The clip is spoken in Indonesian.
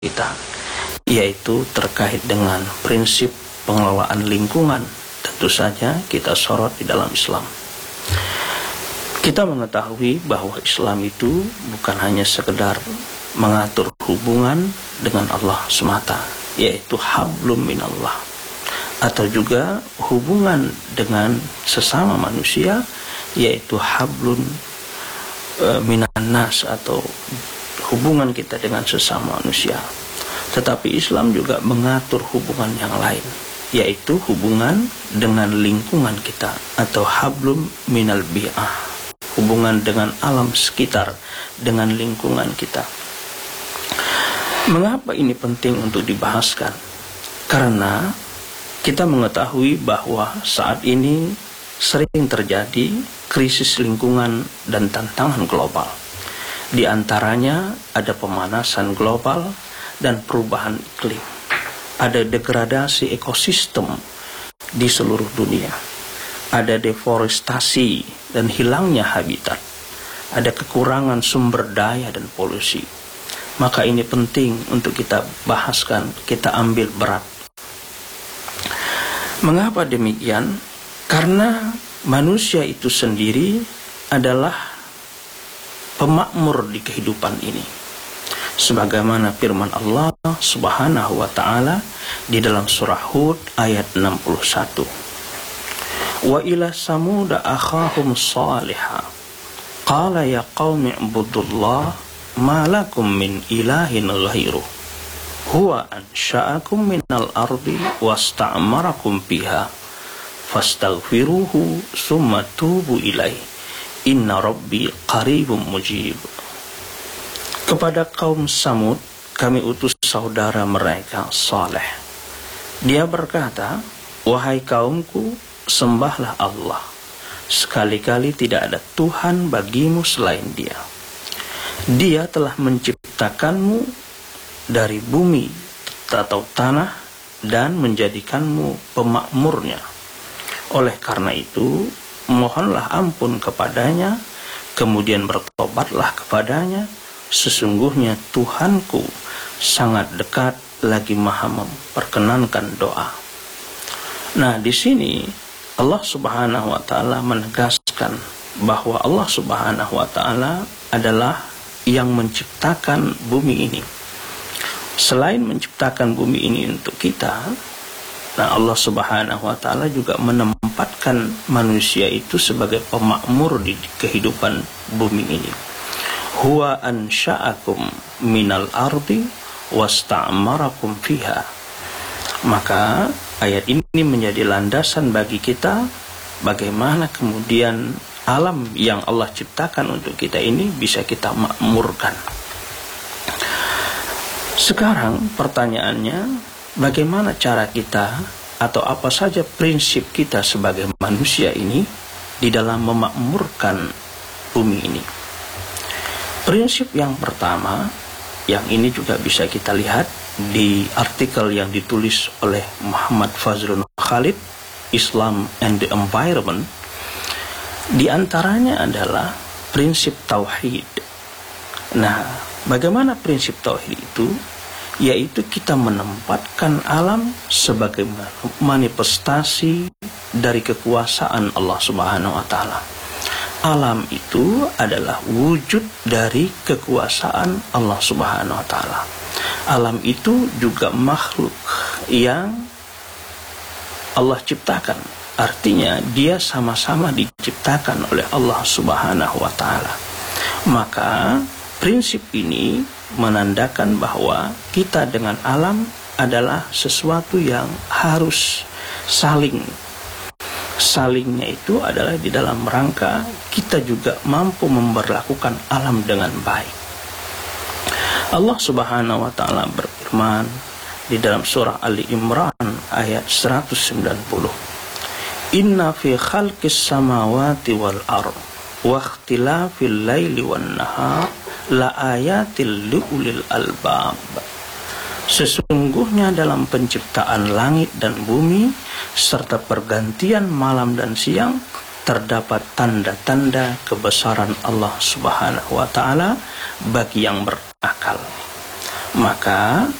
kita, yaitu terkait dengan prinsip pengelolaan lingkungan. Tentu saja kita sorot di dalam Islam. Kita mengetahui bahwa Islam itu bukan hanya sekedar mengatur hubungan dengan Allah semata, yaitu hablum minallah, atau juga hubungan dengan sesama manusia, yaitu hablun minan nas, atau hubungan kita dengan sesama manusia. Tetapi Islam juga mengatur hubungan yang lain, yaitu hubungan dengan lingkungan kita, atau hablum minal bi'ah, hubungan dengan alam sekitar, dengan lingkungan kita. Mengapa ini penting untuk dibahaskan? Karena kita mengetahui bahwa saat ini sering terjadi krisis lingkungan dan tantangan global. Di antaranya ada pemanasan global dan perubahan iklim. Ada degradasi ekosistem di seluruh dunia. Ada deforestasi dan hilangnya habitat. Ada kekurangan sumber daya dan polusi. Maka ini penting untuk kita bahaskan, kita ambil berat. Mengapa demikian? Karena manusia itu sendiri adalah pemakmur di kehidupan ini. Sebagaimana firman Allah Subhanahu wa ta'ala di dalam surah Hud ayat 61. Wa ila samuda akhahum salihah qala ya qaumi ibudullah ma lakum min ilahin ghairuh huwa ansha'akum minal ardi wasta'marakum biha fastaghfiruhu summa tubu ilaih inna rabbi qaribum mujib. Kepada kaum Samud kami utus saudara mereka Saleh. Dia berkata, wahai kaumku, sembahlah Allah, sekali-kali tidak ada Tuhan bagimu selain Dia. Dia telah menciptakanmu dari bumi atau tanah dan menjadikanmu pemakmurnya. Oleh karena itu, mohonlah ampun kepadanya, kemudian bertobatlah kepadanya. Sesungguhnya Tuhanku sangat dekat lagi maha memperkenankan doa. Nah, di sini Allah Subhanahu wa ta'ala menegaskan bahwa Allah Subhanahu wa ta'ala adalah yang menciptakan bumi ini. Selain menciptakan bumi ini untuk kita, nah Allah Subhanahu wa ta'ala juga menempatkan manusia itu sebagai pemakmur di kehidupan bumi ini. Huwa ansha'akum minal ardi wasta'marakum fiha. Maka ayat ini menjadi landasan bagi kita bagaimana kemudian alam yang Allah ciptakan untuk kita ini bisa kita makmurkan. Sekarang pertanyaannya, bagaimana cara kita atau apa saja prinsip kita sebagai manusia ini di dalam memakmurkan bumi ini? Prinsip yang pertama, yang ini juga bisa kita lihat di artikel yang ditulis oleh Muhammad Fazlun Khalid, Islam and the Environment. Di antaranya adalah prinsip tauhid. Nah, bagaimana prinsip tauhid itu? Yaitu kita menempatkan alam sebagai manifestasi dari kekuasaan Allah Subhanahu wa ta'ala. Alam itu adalah wujud dari kekuasaan Allah Subhanahu wa ta'ala. Alam itu juga makhluk yang Allah ciptakan. Artinya dia sama-sama diciptakan oleh Allah Subhanahu wa ta'ala. Maka prinsip ini menandakan bahwa kita dengan alam adalah sesuatu yang harus salingnya itu adalah di dalam rangka kita juga mampu memperlakukan alam dengan baik. Allah Subhanahu wa ta'ala berfirman di dalam surah Ali Imran ayat 190. Inna fi khalqis samawati wal ard wa ikhtilafil laili wan nahar la ayatil liulil albab. Sesungguhnya dalam penciptaan langit dan bumi serta pergantian malam dan siang terdapat tanda-tanda kebesaran Allah Subhanahu wa ta'ala bagi yang berakal. Maka